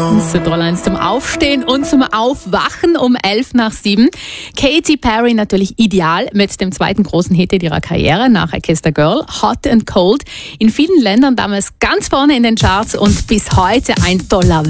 Südtirol zum Aufstehen und zum Aufwachen um 6:11. Katy Perry natürlich ideal mit dem zweiten großen Hit ihrer Karriere nach I Kissed a Girl, Hot and Cold. In vielen Ländern damals ganz vorne in den Charts und bis heute ein toller